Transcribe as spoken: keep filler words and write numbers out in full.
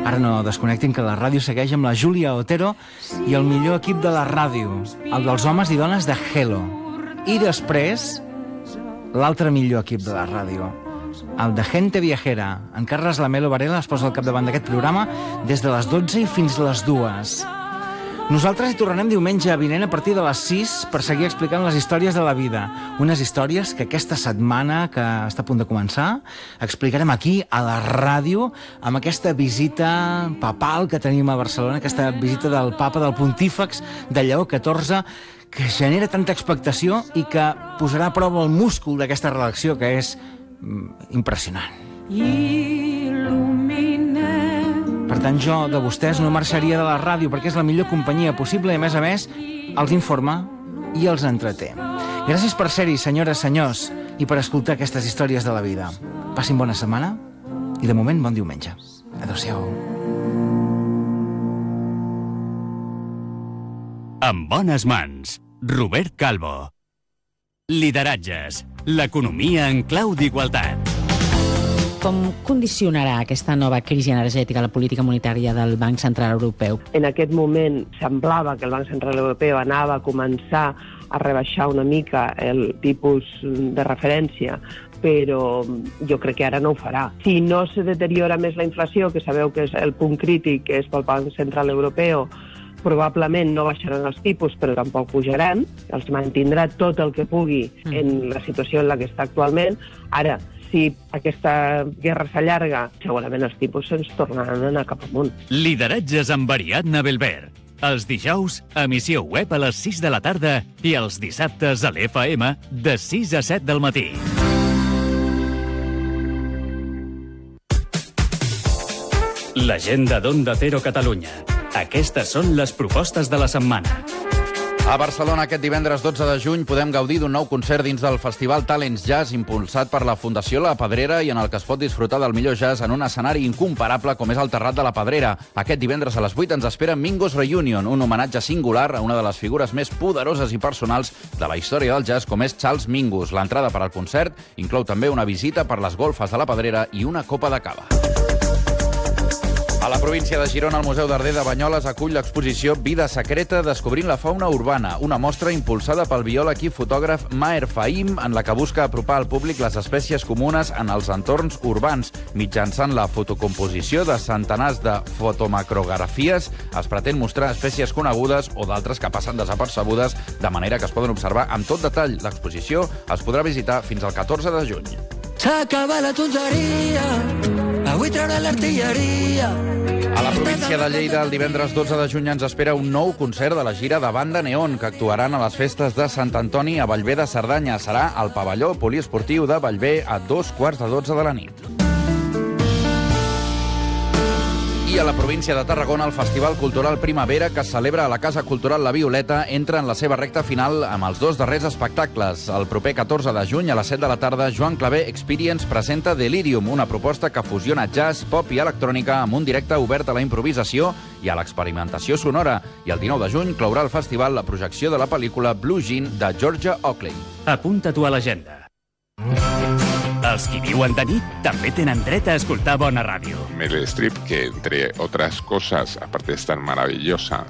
Ara no desconnectin, que la ràdio segueix amb la Júlia Otero i el millor equip de la ràdio, el dels homes i dones de Hello. I després, l'altre millor equip de la ràdio, el de Gente Viajera. En Carles Lamelo Varela es posa al capdavant d'aquest programa des de les dotze i fins les dues. Nosaltres hi tornarem diumenge vinent a partir de les sis per seguir explicant les històries de la vida. Unes històries que aquesta setmana, que està a punt de començar, explicarem aquí, a la ràdio, amb aquesta visita papal que tenim a Barcelona, aquesta visita del papa, del pontífex de Lleó catorze, que genera tanta expectació i que posarà a prova el múscul d'aquesta redacció, que és impressionant. Per tant, jo de vostès no marxaria de la ràdio perquè és la millor companyia possible i, a més a més, els informa i els entreté. Gràcies per ser-hi, senyores, senyors, i per escoltar aquestes històries de la vida. Passin bona setmana i, de moment, bon diumenge. Adéu-siau. En bones mans, Robert Calvo. Lideratges, l'economia en clau d'igualtat. Com condicionarà aquesta nova crisi energètica la política monetària del Banc Central Europeu? En aquest moment semblava que el Banc Central Europeu anava a començar a rebaixar una mica el tipus de referència, però jo crec que ara no ho farà. Si no se deteriora més la inflació, que sabeu que és el punt crític, que és pel Banc Central Europeu, probablement no baixaran els tipus, però tampoc pujaran. Els mantindrà tot el que pugui en la situació en la que està actualment. Ara, si aquesta guerra s'allarga, segurament els tipus se'ns tornaran a anar cap amunt. Lideratges amb Ariadna Belver. Els dijous, emissió web a les sis de la tarda i els dissabtes a l'F M de sis a set del matí. L'agenda d'Onda Cero Catalunya. Aquestes són les propostes de la setmana. A Barcelona aquest divendres dotze de juny podem gaudir d'un nou concert dins del Festival Talents Jazz impulsat per la Fundació La Pedrera i en el que es pot disfrutar del millor jazz en un escenari incomparable com és el Terrat de la Pedrera. Aquest divendres a les vuit ens espera Mingo's Reunion, un homenatge singular a una de les figures més poderoses i personals de la història del jazz com és Charles Mingus. L'entrada per al concert inclou també una visita per les golfes de la Pedrera i una copa de cava. A la província de Girona, el Museu d'Arder de Banyoles acull l'exposició Vida secreta descobrint la fauna urbana, una mostra impulsada pel biòleg i fotògraf Maher Fahim, en la que busca apropar al públic les espècies comunes en els entorns urbans. Mitjançant la fotocomposició de centenars de fotomacrografies, es pretén mostrar espècies conegudes o d'altres que passen desapercebudes, de manera que es poden observar amb tot detall. L'exposició es podrà visitar fins al catorze de juny. S'acaba la tonteria, avui traurà l'artilleria. A la província de Lleida, el divendres dotze de juny ens espera un nou concert de la gira de Banda Neon, que actuaran a les festes de Sant Antoni a Bellver de Cerdanya. Serà al pavelló poliesportiu de Bellver a dos quarts de dotze de la nit. I a la província de Tarragona, el Festival Cultural Primavera, que es celebra a la Casa Cultural La Violeta, entra en la seva recta final amb els dos darrers espectacles. El proper catorze de juny, a les set de la tarda, Joan Clavé Experience presenta Delirium, una proposta que fusiona jazz, pop i electrònica amb un directe obert a la improvisació i a l'experimentació sonora. I el dinou de juny clourà el festival la projecció de la pel·lícula Blue Jean de Georgia Oakley. Apunta-t'ho a l'agenda. Els qui viuen de nit també tenen dret a escoltar bona ràdio. Meryl Streep, que entre otras cosas, aparte de estar maravillosa,